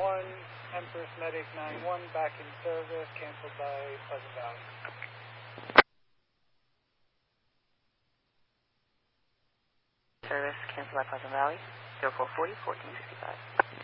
Empress Medic 91, back in service, canceled by Pleasant Valley. Service canceled by Pleasant Valley, 0440, 1465.